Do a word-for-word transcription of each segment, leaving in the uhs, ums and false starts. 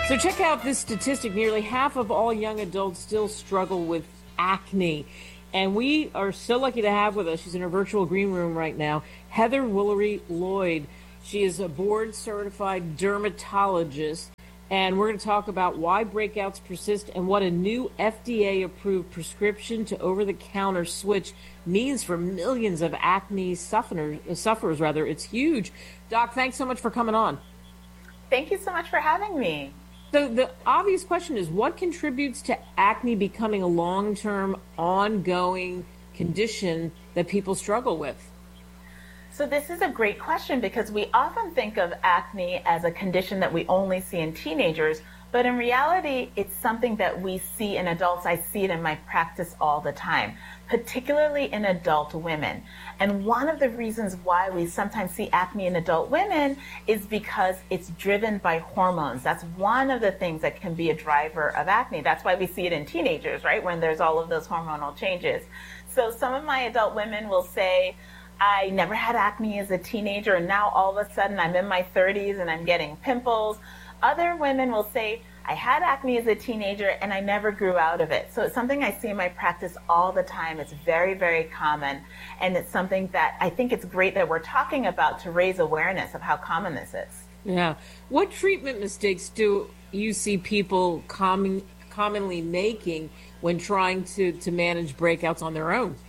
So check out this statistic. Nearly half of all young adults still struggle with acne. And we are so lucky to have with us, she's in her virtual green room right now, Heather Woolery Lloyd. She is a board-certified dermatologist. And we're going to talk about why breakouts persist and what a new F D A-approved prescription to over-the-counter switch means for millions of acne sufferers. sufferers rather. It's huge. Doc, thanks so much for coming on. Thank you so much for having me. So the obvious question is, what contributes to acne becoming a long-term, ongoing condition that people struggle with? So this is a great question because we often think of acne as a condition that we only see in teenagers, but in reality, it's something that we see in adults. I see it in my practice all the time, particularly in adult women. And one of the reasons why we sometimes see acne in adult women is because it's driven by hormones. That's one of the things that can be a driver of acne. That's why we see it in teenagers, right, when there's all of those hormonal changes. So some of my adult women will say, I never had acne as a teenager, and now all of a sudden I'm in my thirties and I'm getting pimples. Other women will say, I had acne as a teenager and I never grew out of it. So it's something I see in my practice all the time. It's very, very common. And it's something that I think it's great that we're talking about to raise awareness of how common this is. Yeah. What treatment mistakes do you see people common, commonly making when trying to, to manage breakouts on their own?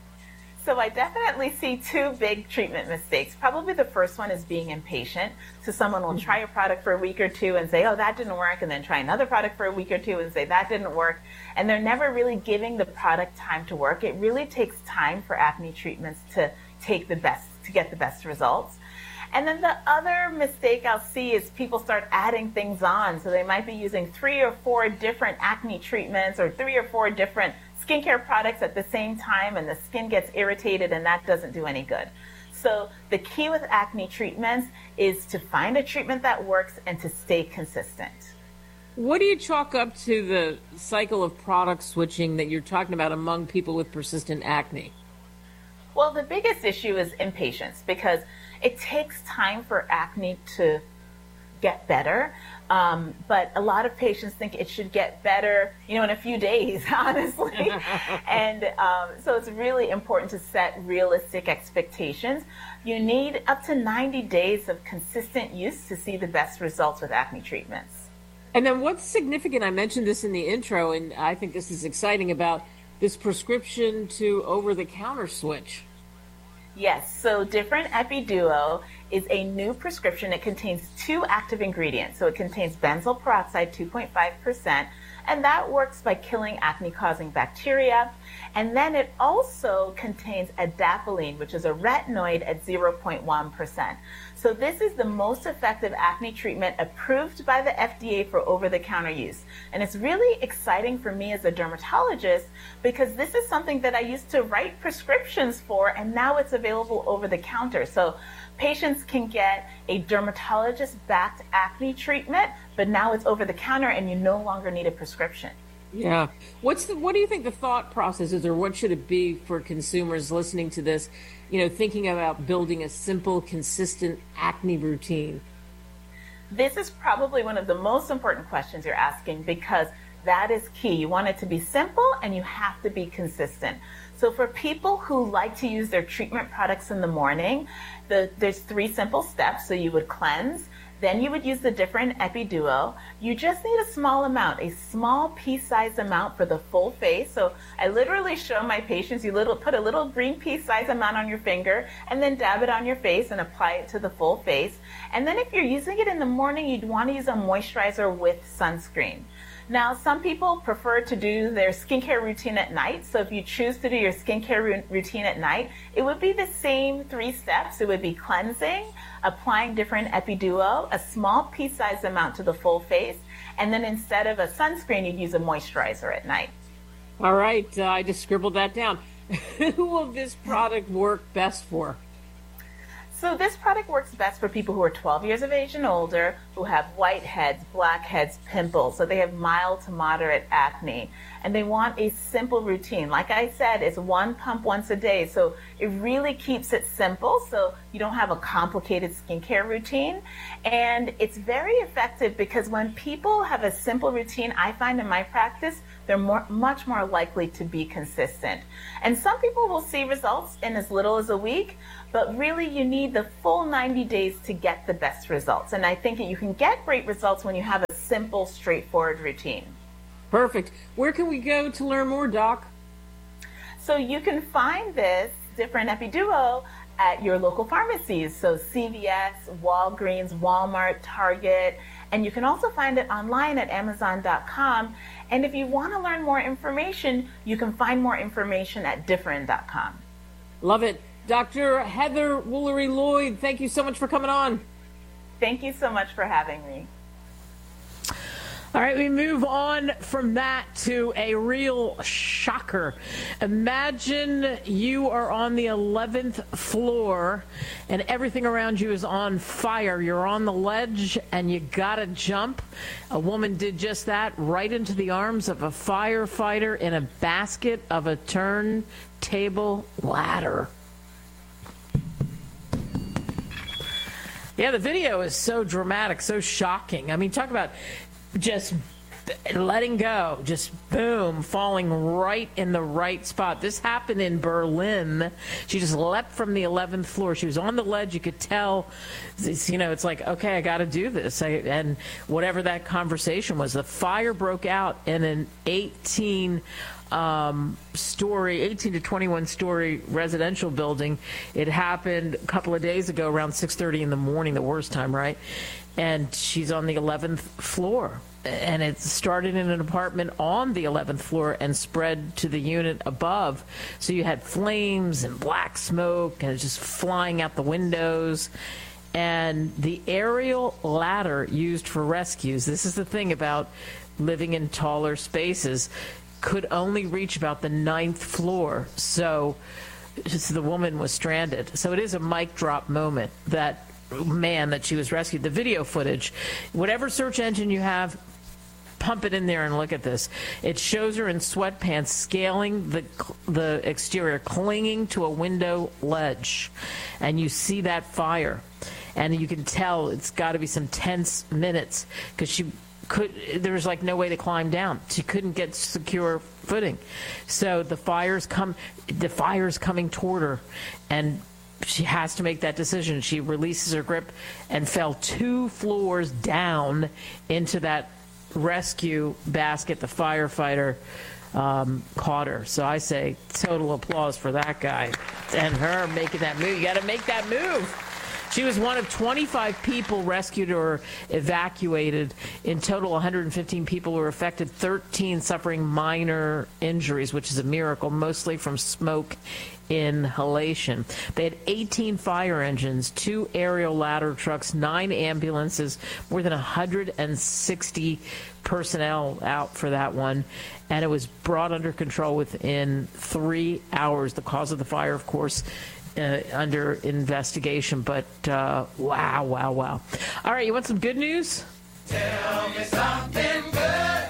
So I definitely see two big treatment mistakes. Probably the first one is being impatient. So someone will try a product for a week or two and say, oh, that didn't work, and then try another product for a week or two and say, that didn't work. And they're never really giving the product time to work. It really takes time for acne treatments to take the best, to get the best results. And then the other mistake I'll see is people start adding things on. So they might be using three or four different acne treatments or three or four different skincare products at the same time, and the skin gets irritated, and that doesn't do any good. So the key with acne treatments is to find a treatment that works and to stay consistent. What do you chalk up to the cycle of product switching that you're talking about among people with persistent acne? Well, the biggest issue is impatience, because it takes time for acne to get better. Um, but a lot of patients think it should get better, you know, in a few days, honestly. and um, so it's really important to set realistic expectations. You need up to ninety days of consistent use to see the best results with acne treatments. And then what's significant, I mentioned this in the intro, and I think this is exciting, about this prescription to over-the-counter switch. Yes, so Differin Epiduo is a new prescription. It contains two active ingredients. So it contains benzoyl peroxide, two point five percent, and that works by killing acne-causing bacteria. And then it also contains adapalene, which is a retinoid at zero point one percent. So this is the most effective acne treatment approved by the F D A for over-the-counter use. And it's really exciting for me as a dermatologist because this is something that I used to write prescriptions for, and now it's available over the counter. So patients can get a dermatologist-backed acne treatment, but now it's over the counter and you no longer need a prescription. Yeah. What's the, what do you think the thought process is, or what should it be for consumers listening to this, you know, thinking about building a simple, consistent acne routine? This is probably one of the most important questions you're asking, because that is key. You want it to be simple and you have to be consistent. So for people who like to use their treatment products in the morning, the, there's three simple steps. So you would cleanse, then you would use the Differin Epiduo. You just need a small amount, a small pea-sized amount for the full face. So I literally show my patients, you little put a little green pea-sized amount on your finger and then dab it on your face and apply it to the full face. And then if you're using it in the morning, you'd want to use a moisturizer with sunscreen. Now, some people prefer to do their skincare routine at night. So if you choose to do your skincare routine at night, it would be the same three steps. It would be cleansing, applying Differin Epiduo, a small pea-sized amount to the full face, and then instead of a sunscreen, you'd use a moisturizer at night. All right, uh, I just scribbled that down. Who will this product work best for? So this product works best for people who are twelve years of age and older, who have whiteheads, blackheads, pimples, so they have mild to moderate acne, and they want a simple routine. Like I said, it's one pump once a day, so it really keeps it simple. So You don't have a complicated skincare routine. And it's very effective because when people have a simple routine, I find in my practice, they're more, much more likely to be consistent. And some people will see results in as little as a week, but really you need the full ninety days to get the best results. And I think that you can get great results when you have a simple, straightforward routine. Perfect. Where can we go to learn more, Doc? So you can find this different Epiduo at your local pharmacies. So C V S, Walgreens, Walmart, Target, and you can also find it online at amazon dot com. And if you want to learn more information, you can find more information at different dot com. Love it. Doctor Heather Woolery Lloyd, thank you so much for coming on. Thank you so much for having me. All right, we move on from that to a real shocker. Imagine you are on the eleventh floor and everything around you is on fire. You're on the ledge and you gotta jump. A woman did just that, right into the arms of a firefighter in a basket of a turntable ladder. Yeah, the video is so dramatic, so shocking. I mean, talk about just letting go, just boom, falling right in the right spot. This happened in Berlin. She just leapt from the eleventh floor. She was on the ledge. You could tell, it's, you know, it's like, okay, I got to do this. I, and whatever that conversation was, the fire broke out in an eighteen um, story, eighteen to twenty-one story residential building. It happened a couple of days ago around six thirty in the morning, the worst time, right? And she's on the eleventh floor. And it started in an apartment on the eleventh floor and spread to the unit above. So you had flames and black smoke and just flying out the windows. And the aerial ladder used for rescues, this is the thing about living in taller spaces, could only reach about the ninth floor. So, so the woman was stranded. So it is a mic drop moment that man that she was rescued. The video footage, whatever search engine you have, pump it in there and look at this. It shows her in sweatpants scaling the the exterior, clinging to a window ledge, and you see that fire, and you can tell it's got to be some tense minutes because she could there was like no way to climb down. She couldn't get secure footing. So the fire's come the fire's coming toward her, and she has to make that decision. She releases her grip and fell two floors down into that rescue basket. The firefighter um, caught her. So I say total applause for that guy and her making that move. You got to make that move. She was one of twenty-five people rescued or evacuated. In total, one hundred fifteen people were affected, thirteen suffering minor injuries, which is a miracle, mostly from smoke inhalation. They had eighteen fire engines, two aerial ladder trucks, nine ambulances, more than one hundred sixty personnel out for that one, and it was brought under control within three hours. The cause of the fire, of course, Uh, under investigation, but uh, wow, wow, wow. All right, you want some good news? Tell me something good.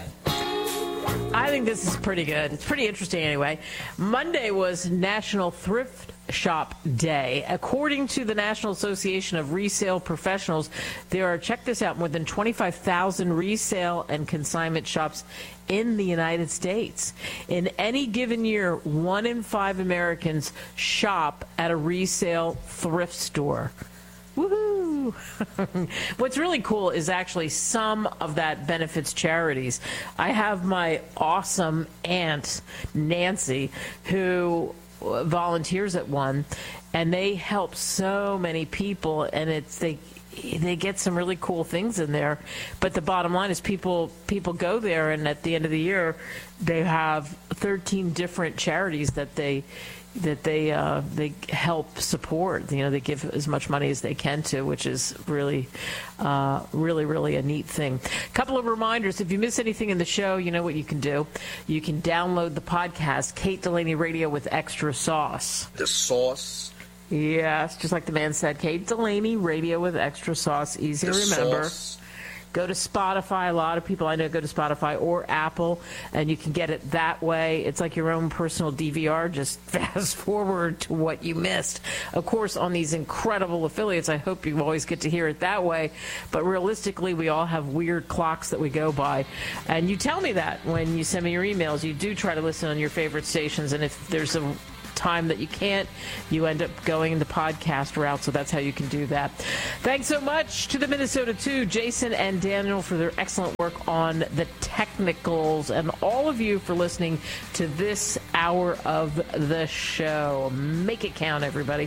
I think this is pretty good. It's pretty interesting anyway. Monday was National Thrift Shop Day. According to the National Association of Resale Professionals, there are, check this out, more than twenty-five thousand resale and consignment shops in the United States. In any given year, one in five Americans shop at a resale thrift store. Woohoo! What's really cool is actually some of that benefits charities. I have my awesome aunt, Nancy, who volunteers at one, and they help so many people, and it's they they get some really cool things in there. But the bottom line is people people go there, and at the end of the year, they have thirteen different charities that they that they uh, they help support. You know, they give as much money as they can to, which is really, uh, really, really a neat thing. A couple of reminders. If you miss anything in the show, you know what you can do. You can download the podcast, Kate Delaney Radio with Extra Sauce. The sauce. Yes, just like the man said, Kate Delaney Radio with Extra Sauce. Easy the to remember. Sauce. Go to Spotify. A lot of people I know go to Spotify or Apple, and you can get it that way. It's like your own personal D V R. Just fast forward to what you missed. Of course, on these incredible affiliates, I hope you always get to hear it that way. But realistically, we all have weird clocks that we go by. And you tell me that when you send me your emails. You do try to listen on your favorite stations, and if there's a time that you can't, you end up going the podcast route, so that's how you can do that. Thanks so much to the Minnesota two, Jason and Daniel, for their excellent work on the technicals, and all of you for listening to this hour of the show. Make it count, everybody.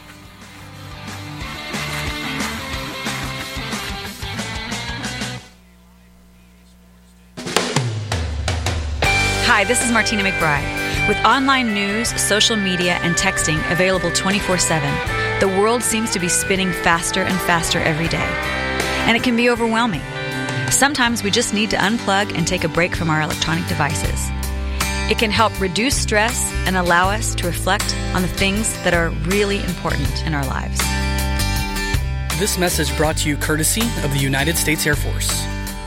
Hi, this is Martina McBride. With online news, social media, and texting available twenty-four seven, the world seems to be spinning faster and faster every day. And it can be overwhelming. Sometimes we just need to unplug and take a break from our electronic devices. It can help reduce stress and allow us to reflect on the things that are really important in our lives. This message brought to you courtesy of the United States Air Force.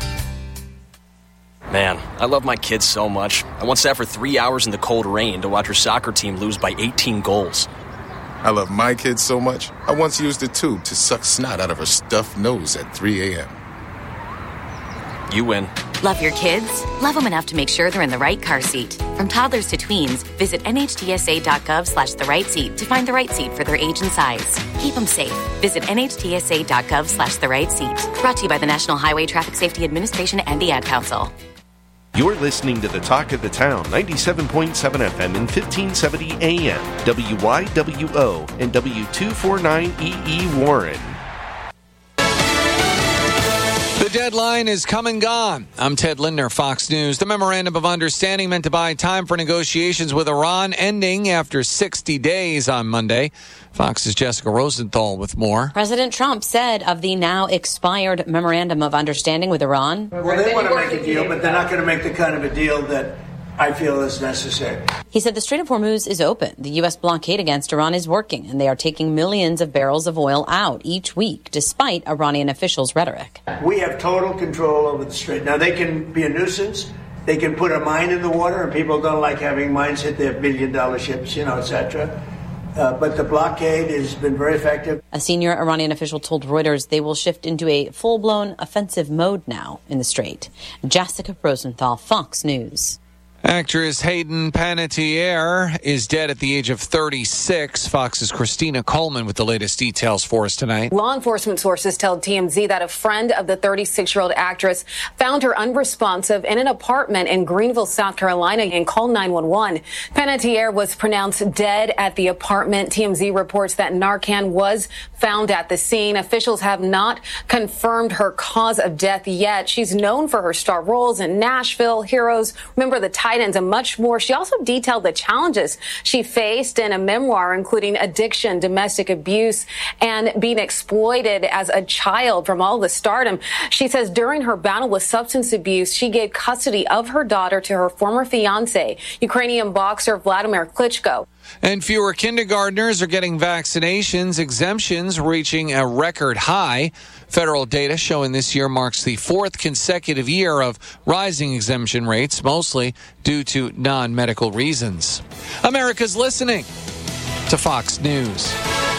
Man, I love my kids so much. I once sat for three hours in the cold rain to watch her soccer team lose by eighteen goals. I love my kids so much, I once used a tube to suck snot out of her stuffed nose at three a.m. You win. Love your kids? Love them enough to make sure they're in the right car seat. From toddlers to tweens, visit nhtsa.gov slash the right seat to find the right seat for their age and size. Keep them safe. Visit nhtsa.gov slash the right seat. Brought to you by the National Highway Traffic Safety Administration and the Ad Council. You're listening to the Talk of the Town, ninety-seven point seven F M and fifteen seventy A M, W Y W O and W two forty-nine E E Warren. The deadline is come and gone. I'm Ted Lindner, Fox News. The memorandum of understanding meant to buy time for negotiations with Iran ending after sixty days on Monday. Fox's Jessica Rosenthal with more. President Trump said of the now expired memorandum of understanding with Iran. Well, they want to make a deal, but they're not going to make the kind of a deal that I feel is necessary. He said the Strait of Hormuz is open. The U S blockade against Iran is working, and they are taking millions of barrels of oil out each week, despite Iranian officials' rhetoric. We have total control over the strait. Now, they can be a nuisance. They can put a mine in the water, and people don't like having mines hit their billion-dollar ships, you know, et cetera. Uh, but the blockade has been very effective. A senior Iranian official told Reuters they will shift into a full-blown offensive mode now in the strait. Jessica Rosenthal, Fox News. Actress Hayden Panettiere is dead at the age of thirty-six. Fox's Christina Coleman with the latest details for us tonight. Law enforcement sources tell T M Z that a friend of the thirty-six-year-old actress found her unresponsive in an apartment in Greenville, South Carolina, and called nine one one. Panettiere was pronounced dead at the apartment. T M Z reports that Narcan was found at the scene. Officials have not confirmed her cause of death yet. She's known for her star roles in Nashville, Heroes, Remember the Titans, and much more. She also detailed the challenges she faced in a memoir, including addiction, domestic abuse, and being exploited as a child from all the stardom. She says during her battle with substance abuse, she gave custody of her daughter to her former fiancé, Ukrainian boxer Vladimir Klitschko. And fewer kindergartners are getting vaccinations, exemptions reaching a record high. Federal data showing this year marks the fourth consecutive year of rising exemption rates, mostly due to non-medical reasons. America's listening to Fox News.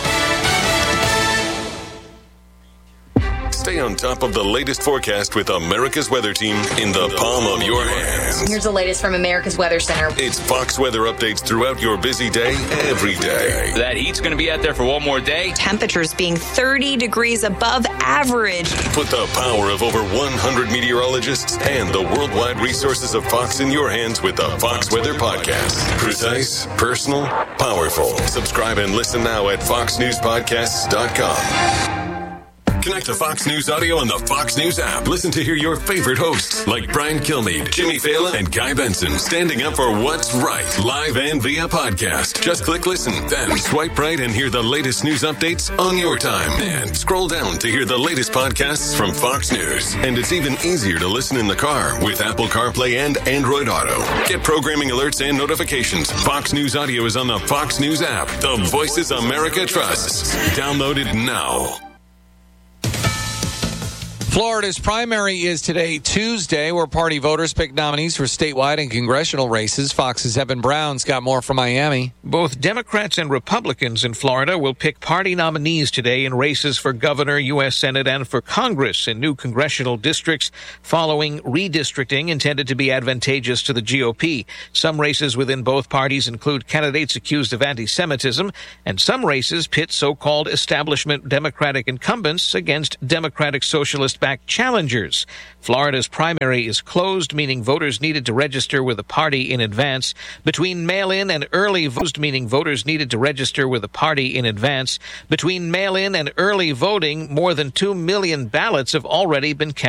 Stay on top of the latest forecast with America's Weather Team in the palm of your hands. Here's the latest from America's Weather Center. It's Fox weather updates throughout your busy day, every day. That heat's going to be out there for one more day. Temperatures being thirty degrees above average. Put the power of over one hundred meteorologists and the worldwide resources of Fox in your hands with the Fox Weather Podcast. Precise, personal, powerful. Subscribe and listen now at fox news podcasts dot com. Connect to Fox News Audio on the Fox News app. Listen to hear your favorite hosts like Brian Kilmeade, Jimmy Fallon, and Guy Benson standing up for what's right, live and via podcast. Just click listen, then swipe right and hear the latest news updates on your time. And scroll down to hear the latest podcasts from Fox News. And it's even easier to listen in the car with Apple CarPlay and Android Auto. Get programming alerts and notifications. Fox News Audio is on the Fox News app. The voices America trusts. Download it now. Florida's primary is today, Tuesday, where party voters pick nominees for statewide and congressional races. Fox's Evan Brown's got more from Miami. Both Democrats and Republicans in Florida will pick party nominees today in races for governor, U S Senate, and for Congress in new congressional districts following redistricting intended to be advantageous to the G O P. Some races within both parties include candidates accused of anti-Semitism, and some races pit so-called establishment Democratic incumbents against Democratic Socialist back challengers. Florida's primary is closed, meaning voters needed to register with a party in advance. Between mail-in and early votes, meaning voters needed to register with a party in advance. Between mail-in and early voting, more than two million ballots have already been cast.